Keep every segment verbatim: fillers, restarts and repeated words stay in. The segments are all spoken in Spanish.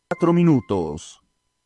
Cuatro minutos.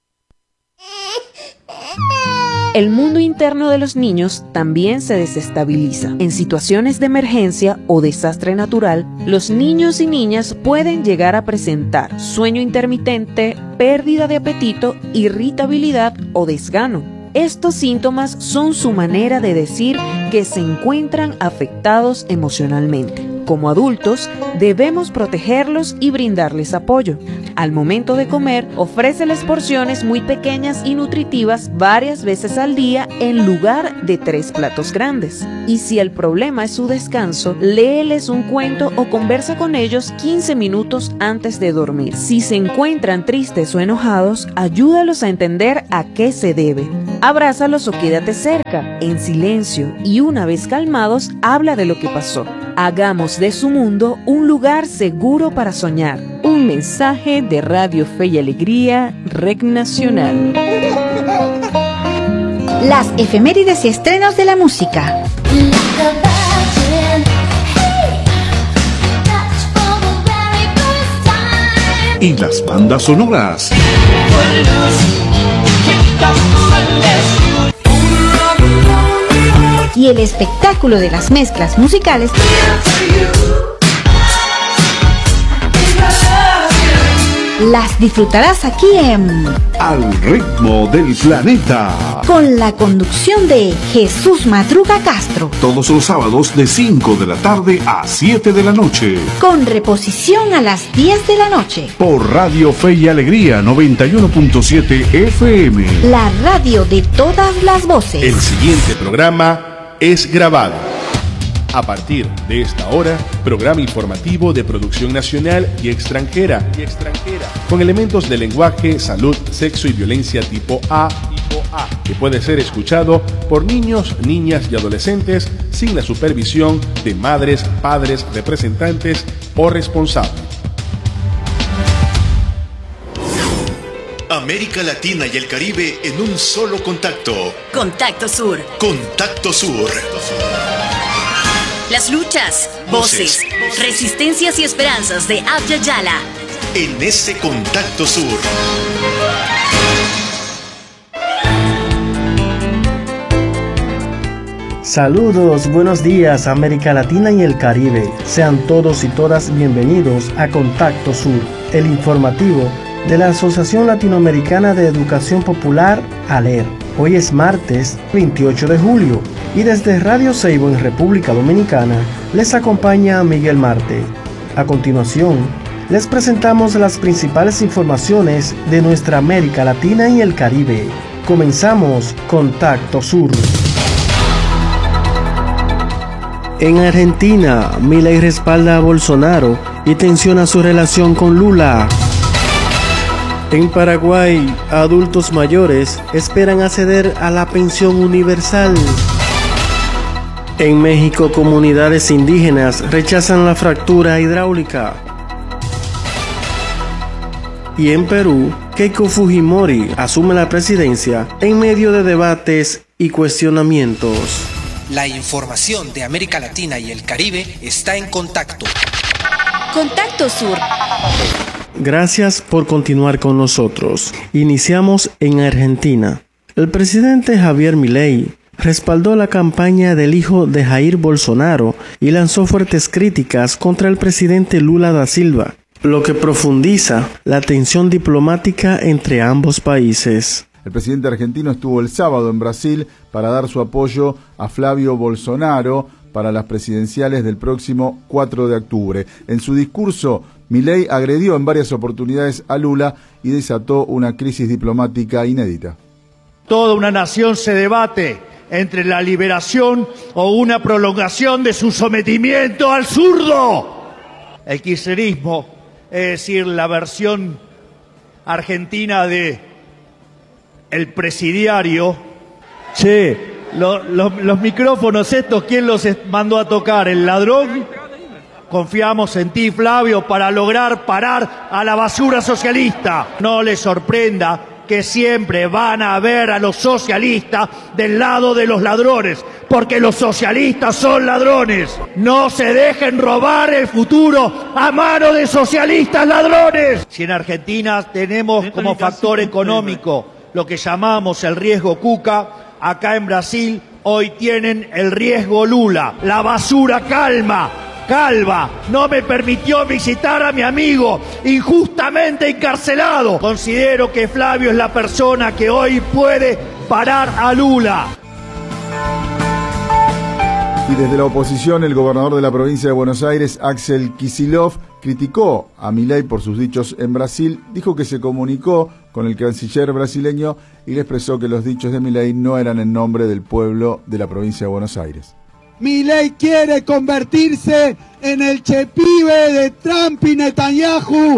El mundo interno de los niños también se desestabiliza. En situaciones de emergencia o desastre natural, los niños y niñas pueden llegar a presentar sueño intermitente, pérdida de apetito, irritabilidad o desgano. Estos síntomas son su manera de decir que se encuentran afectados emocionalmente. Como adultos, debemos protegerlos y brindarles apoyo. Al momento de comer, ofréceles porciones muy pequeñas y nutritivas varias veces al día en lugar de tres platos grandes. Y si el problema es su descanso, léeles un cuento o conversa con ellos quince minutos antes de dormir. Si se encuentran tristes o enojados, ayúdalos a entender a qué se debe. Abrázalos o quédate cerca, en silencio, y una vez calmados, habla de lo que pasó. Hagamos de su mundo un lugar seguro para soñar. Un mensaje de Radio Fe y Alegría, Red Nacional. Las efemérides y estrenos de la música. Y las bandas sonoras. Y el espectáculo de las mezclas musicales las disfrutarás aquí en Al Ritmo del Planeta, con la conducción de Jesús Madruga Castro, todos los sábados de cinco de la tarde a siete de la noche, con reposición a las diez de la noche, por Radio Fe y Alegría noventa y uno punto siete F M, la radio de todas las voces. El siguiente programa es grabado. A partir de esta hora, programa informativo de producción nacional y extranjera, y extranjera, con elementos de lenguaje, salud, sexo y violencia tipo A, tipo A, que puede ser escuchado por niños, niñas y adolescentes sin la supervisión de madres, padres, representantes o responsables. América Latina y el Caribe en un solo contacto. Contacto Sur. Contacto Sur. Las luchas, voces, voces, resistencias y esperanzas de Abya Yala. En ese Contacto Sur. Saludos, buenos días América Latina y el Caribe. Sean todos y todas bienvenidos a Contacto Sur, el informativo de la Asociación Latinoamericana de Educación Popular, ALER. Hoy es martes veintiocho de julio y desde Radio Seibo en República Dominicana les acompaña Miguel Marte. A continuación, les presentamos las principales informaciones de nuestra América Latina y el Caribe. Comenzamos Contacto Sur. En Argentina, Milei respalda a Bolsonaro y tensiona su relación con Lula. En Paraguay, adultos mayores esperan acceder a la pensión universal. En México, comunidades indígenas rechazan la fractura hidráulica. Y en Perú, Keiko Fujimori asume la presidencia en medio de debates y cuestionamientos. La información de América Latina y el Caribe está en Contacto. Contacto Sur. Gracias por continuar con nosotros. Iniciamos en Argentina. El presidente Javier Milei respaldó la campaña del hijo de Jair Bolsonaro y lanzó fuertes críticas contra el presidente Lula da Silva, lo que profundiza la tensión diplomática entre ambos países. El presidente argentino estuvo el sábado en Brasil para dar su apoyo a Flavio Bolsonaro para las presidenciales del próximo cuatro de octubre. En su discurso, Milei agredió en varias oportunidades a Lula y desató una crisis diplomática inédita. Toda una nación se debate entre la liberación o una prolongación de su sometimiento al zurdo. El kirchnerismo, es decir, la versión argentina de el presidiario. Che, lo, lo, los micrófonos estos, ¿quién los mandó a tocar? ¿El ladrón? Confiamos en ti, Flavio, para lograr parar a la basura socialista. No le sorprenda que siempre van a ver a los socialistas del lado de los ladrones, porque los socialistas son ladrones. No se dejen robar el futuro a mano de socialistas ladrones. Si en Argentina tenemos como factor económico lo que llamamos el riesgo Cuca, acá en Brasil hoy tienen el riesgo Lula. La basura calma. Calva no me permitió visitar a mi amigo injustamente encarcelado. Considero que Flavio es la persona que hoy puede parar a Lula. Y desde la oposición, el gobernador de la provincia de Buenos Aires, Axel Kicillof, criticó a Milei por sus dichos en Brasil, dijo que se comunicó con el canciller brasileño y le expresó que los dichos de Milei no eran en nombre del pueblo de la provincia de Buenos Aires. Milei quiere convertirse en el chepibe de Trump y Netanyahu,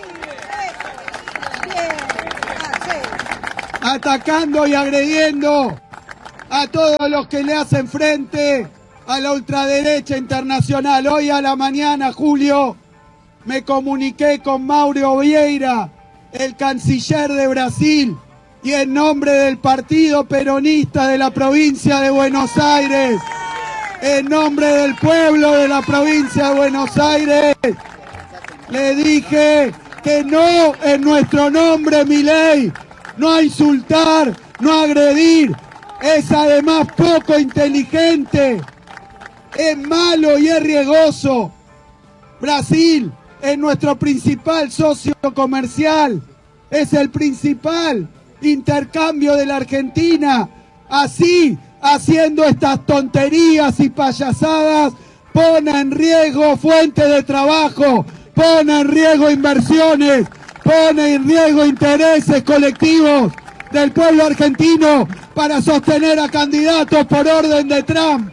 atacando y agrediendo a todos los que le hacen frente a la ultraderecha internacional. Hoy a la mañana, Julio, me comuniqué con Mauro Vieira, el canciller de Brasil, y en nombre del Partido Peronista de la provincia de Buenos Aires, en nombre del pueblo de la provincia de Buenos Aires, le dije que no en nuestro nombre, Milei, no a insultar, no a agredir, es además poco inteligente, es malo y es riesgoso. Brasil es nuestro principal socio comercial, es el principal intercambio de la Argentina. Así, haciendo estas tonterías y payasadas, pone en riesgo fuentes de trabajo, pone en riesgo inversiones, pone en riesgo intereses colectivos del pueblo argentino para sostener a candidatos por orden de Trump.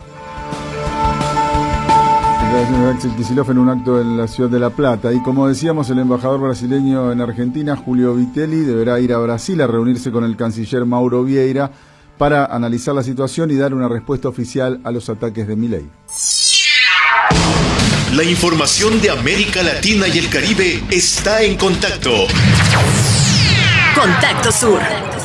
Declaraciones de Axel Kicillof en un acto en la ciudad de La Plata. Y como decíamos, el embajador brasileño en Argentina, Julio Vitelli, deberá ir a Brasil a reunirse con el canciller Mauro Vieira para analizar la situación y dar una respuesta oficial a los ataques de Milei. La información de América Latina y el Caribe está en contacto. Contacto Sur.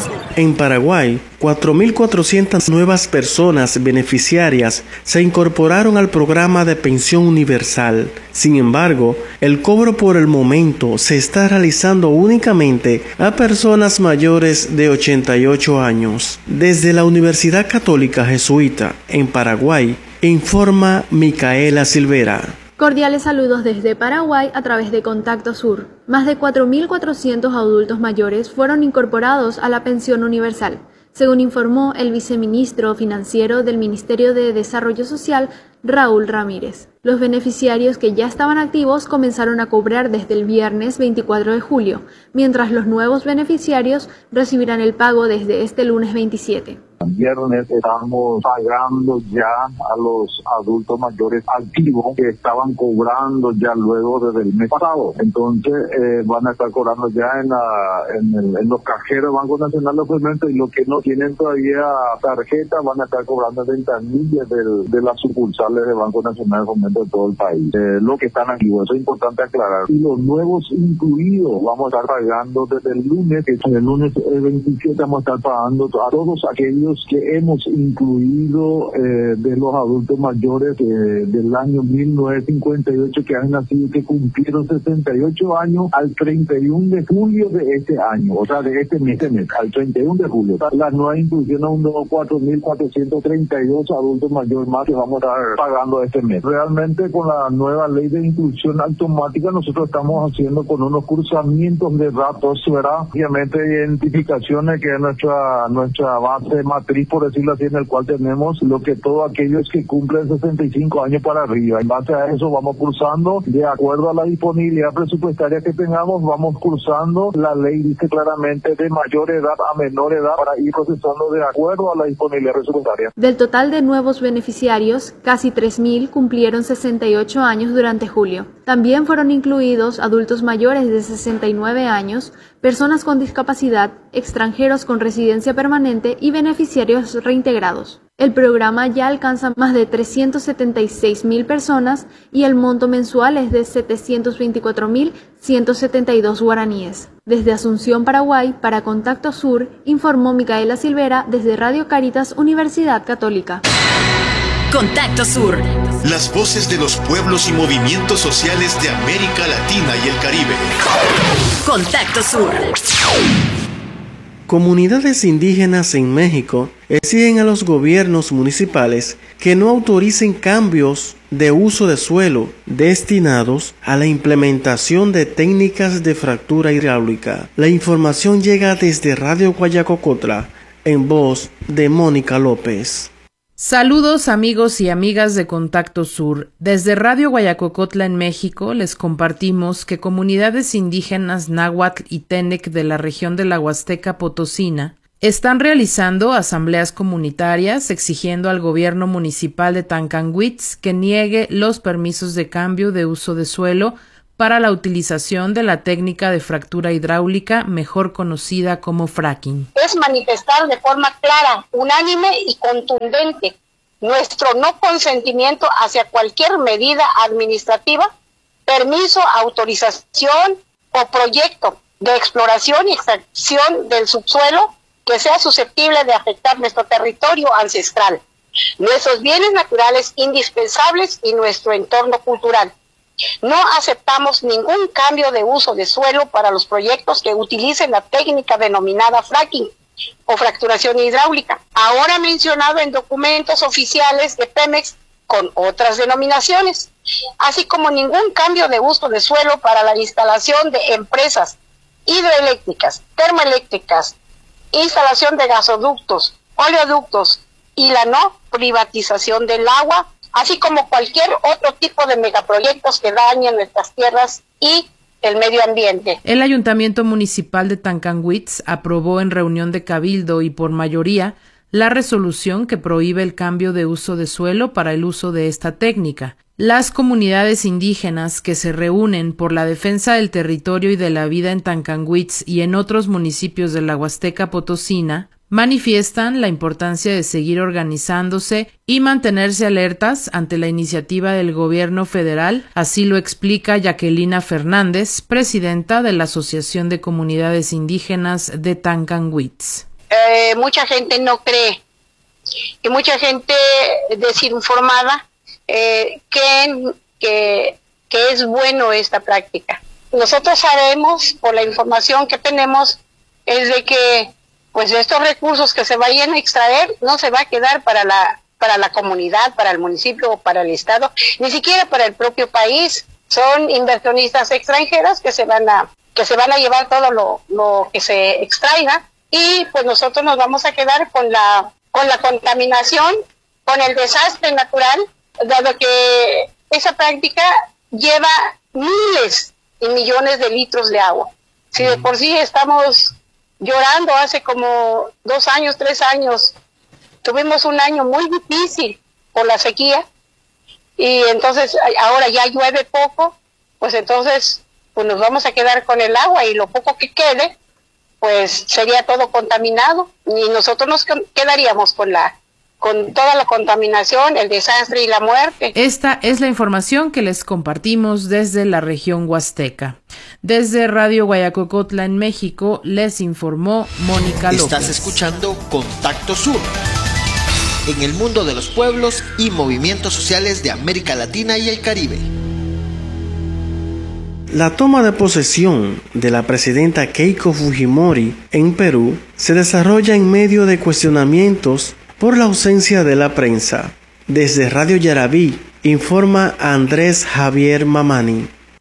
En Paraguay, cuatro mil cuatrocientas nuevas personas beneficiarias se incorporaron al programa de pensión universal. Sin embargo, el cobro por el momento se está realizando únicamente a personas mayores de ochenta y ocho años. Desde la Universidad Católica Jesuita en Paraguay, informa Micaela Silvera. Cordiales saludos desde Paraguay a través de Contacto Sur. Más de cuatro mil cuatrocientos adultos mayores fueron incorporados a la pensión universal, según informó el viceministro financiero del Ministerio de Desarrollo Social, Raúl Ramírez. Los beneficiarios que ya estaban activos comenzaron a cobrar desde el viernes veinticuatro de julio, mientras los nuevos beneficiarios recibirán el pago desde este lunes veintisiete. El viernes estamos pagando ya a los adultos mayores activos que estaban cobrando ya luego desde el mes pasado. Entonces eh, van a estar cobrando ya en, la, en, el, en los cajeros del Banco Nacional de Fomento, y los que no tienen todavía tarjeta van a estar cobrando en ventanillas de, de las sucursales del Banco Nacional de Fomento de todo el país. Eh, lo que están activos, eso es importante aclarar. Y los nuevos incluidos vamos a estar pagando desde el lunes, que el lunes veintisiete vamos a estar pagando a todos aquellos que hemos incluido eh, de los adultos mayores eh, del año mil novecientos cincuenta y ocho que han nacido, que cumplieron sesenta y ocho años al treinta y uno de julio de este año, o sea, de este mes, mes al treinta y uno de julio. La nueva inclusión a unos cuatro mil cuatrocientos treinta y dos adultos mayores más que vamos a estar pagando este mes. Realmente con la nueva ley de inclusión automática nosotros estamos haciendo con unos cruzamientos de datos, ¿verdad? Obviamente identificaciones que es nuestra, nuestra base matriz, por decirlo así, en el cual tenemos lo que todos aquellos que cumplen sesenta y cinco años para arriba. En base a eso vamos cursando, de acuerdo a la disponibilidad presupuestaria que tengamos, vamos cursando. La ley dice claramente de mayor edad a menor edad para ir procesando de acuerdo a la disponibilidad presupuestaria. Del total de nuevos beneficiarios, casi tres mil cumplieron sesenta y ocho años durante julio. También fueron incluidos adultos mayores de sesenta y nueve años, personas con discapacidad, extranjeros con residencia permanente y beneficiarios reintegrados. El programa ya alcanza más de trescientas setenta y seis mil personas y el monto mensual es de setecientos veinticuatro mil ciento setenta y dos guaraníes. Desde Asunción, Paraguay, para Contacto Sur, informó Micaela Silvera desde Radio Caritas Universidad Católica. Contacto Sur. Las voces de los pueblos y movimientos sociales de América Latina y el Caribe. Contacto Sur. Comunidades indígenas en México exigen a los gobiernos municipales que no autoricen cambios de uso de suelo destinados a la implementación de técnicas de fractura hidráulica. La información llega desde Radio Guayacocotla, en voz de Mónica López. Saludos amigos y amigas de Contacto Sur. Desde Radio Guayacocotla en México les compartimos que comunidades indígenas náhuatl y tenec de la región de la Huasteca Potosina están realizando asambleas comunitarias exigiendo al gobierno municipal de Tancanwitz que niegue los permisos de cambio de uso de suelo para la utilización de la técnica de fractura hidráulica, mejor conocida como fracking. Es manifestar de forma clara, unánime y contundente nuestro no consentimiento hacia cualquier medida administrativa, permiso, autorización o proyecto de exploración y extracción del subsuelo que sea susceptible de afectar nuestro territorio ancestral, nuestros bienes naturales indispensables y nuestro entorno cultural. No aceptamos ningún cambio de uso de suelo para los proyectos que utilicen la técnica denominada fracking o fracturación hidráulica, ahora mencionado en documentos oficiales de Pemex con otras denominaciones, así como ningún cambio de uso de suelo para la instalación de empresas hidroeléctricas, termoeléctricas, instalación de gasoductos, oleoductos y la no privatización del agua, así como cualquier otro tipo de megaproyectos que dañen nuestras tierras y el medio ambiente. El Ayuntamiento Municipal de Tancanwitz aprobó en reunión de cabildo y por mayoría la resolución que prohíbe el cambio de uso de suelo para el uso de esta técnica. Las comunidades indígenas que se reúnen por la defensa del territorio y de la vida en Tancanwitz y en otros municipios de la Huasteca Potosina manifiestan la importancia de seguir organizándose y mantenerse alertas ante la iniciativa del gobierno federal, así lo explica Jacquelina Fernández, presidenta de la Asociación de Comunidades Indígenas de Tancanwitz. Eh, mucha gente no cree y mucha gente desinformada eh, creen que, que es bueno esta práctica. Nosotros sabemos, por la información que tenemos, es de que pues estos recursos que se vayan a extraer no se va a quedar para la para la comunidad, para el municipio o para el estado, ni siquiera para el propio país. Son inversionistas extranjeras que se van a que se van a llevar todo lo, lo que se extraiga y pues nosotros nos vamos a quedar con la con la contaminación, con el desastre natural, dado que esa práctica lleva miles y millones de litros de agua. Si de por sí estamos llorando hace como dos años, tres años, tuvimos un año muy difícil por la sequía y entonces ahora ya llueve poco, pues entonces pues nos vamos a quedar con el agua y lo poco que quede pues sería todo contaminado y nosotros nos quedaríamos con la con toda la contaminación, el desastre y la muerte. Esta es la información que les compartimos desde la región huasteca. Desde Radio Guayacocotla en México les informó Mónica López. Estás escuchando Contacto Sur, en el mundo de los pueblos y movimientos sociales de América Latina y el Caribe. La toma de posesión de la presidenta Keiko Fujimori en Perú se desarrolla en medio de cuestionamientos por la ausencia de la prensa. Desde Radio Yarabí informa Andrés Javier Mamani.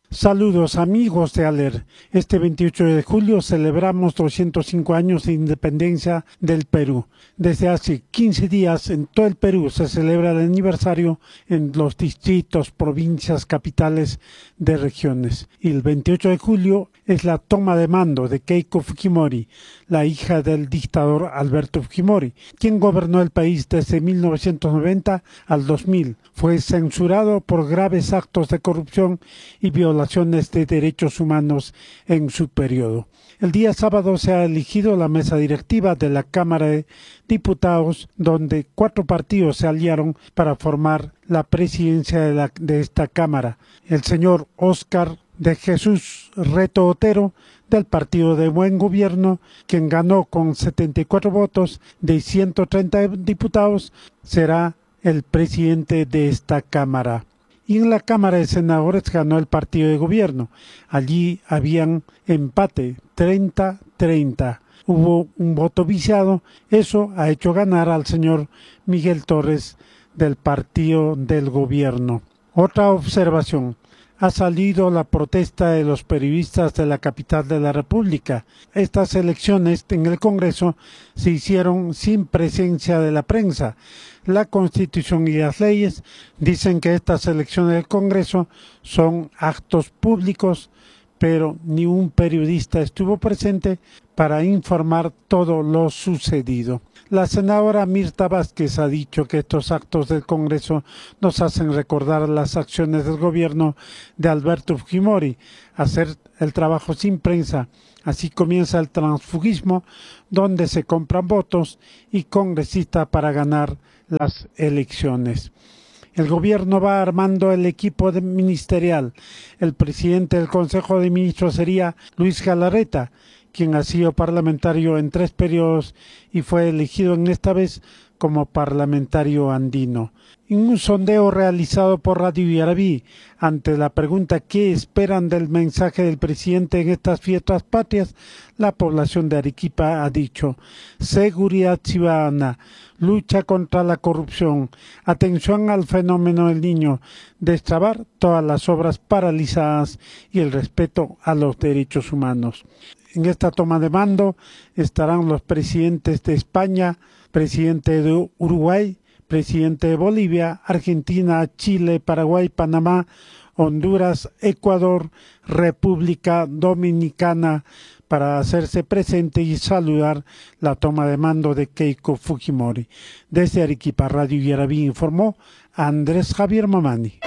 Saludos amigos de ALER. Este veintiocho de julio celebramos doscientos cinco años de independencia del Perú. Desde hace quince días en todo el Perú se celebra el aniversario en los distritos, provincias, capitales de regiones. Y el veintiocho de julio es la toma de mando de Keiko Fujimori, la hija del dictador Alberto Fujimori, quien gobernó el país desde mil novecientos noventa al dos mil. Fue censurado por graves actos de corrupción y violaciones de derechos humanos en su periodo. El día sábado se ha elegido la mesa directiva de la Cámara de Diputados, donde cuatro partidos se aliaron para formar la presidencia de, la, de esta Cámara. El señor Óscar de Jesús Reto Otero, del Partido de Buen Gobierno, quien ganó con setenta y cuatro votos de ciento treinta diputados, será el presidente de esta Cámara. Y en la Cámara de Senadores ganó el Partido de Gobierno. Allí habían empate, treinta a treinta. Hubo un voto viciado. Eso ha hecho ganar al señor Miguel Torres del Partido del Gobierno. Otra observación. Ha salido la protesta de los periodistas de la capital de la República. Estas elecciones en el Congreso se hicieron sin presencia de la prensa. La Constitución y las leyes dicen que estas elecciones del Congreso son actos públicos, pero ni un periodista estuvo presente para informar todo lo sucedido. La senadora Mirta Vázquez ha dicho que estos actos del Congreso nos hacen recordar las acciones del gobierno de Alberto Fujimori, hacer el trabajo sin prensa. Así comienza el transfugismo, donde se compran votos y congresistas para ganar las elecciones. El gobierno va armando el equipo ministerial. El presidente del Consejo de Ministros sería Luis Galarreta, quien ha sido parlamentario en tres periodos y fue elegido en esta vez como parlamentario andino. En un sondeo realizado por Radio Yarabí, ante la pregunta ¿qué esperan del mensaje del presidente en estas fiestas patrias?, la población de Arequipa ha dicho: seguridad ciudadana, lucha contra la corrupción, atención al fenómeno del niño, destrabar todas las obras paralizadas y el respeto a los derechos humanos. En esta toma de mando estarán los presidentes de España, presidente de Uruguay, presidente de Bolivia, Argentina, Chile, Paraguay, Panamá, Honduras, Ecuador, República Dominicana, para hacerse presente y saludar la toma de mando de Keiko Fujimori. Desde Arequipa, Radio Yarabí informó Andrés Javier Mamani.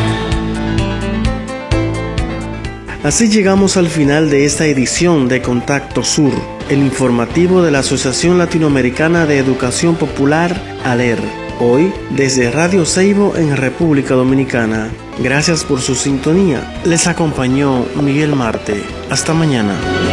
Así llegamos al final de esta edición de Contacto Sur, el informativo de la Asociación Latinoamericana de Educación Popular, ALER. Hoy, desde Radio Seibo en República Dominicana. Gracias por su sintonía. Les acompañó Miguel Marte. Hasta mañana.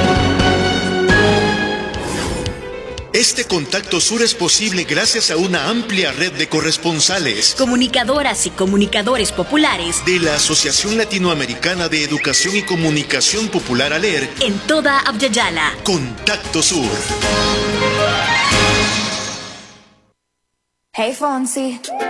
Este Contacto Sur es posible gracias a una amplia red de corresponsales, comunicadoras y comunicadores populares de la Asociación Latinoamericana de Educación y Comunicación Popular, ALER, en toda Abya-Yala. Contacto Sur. Hey Fonsi.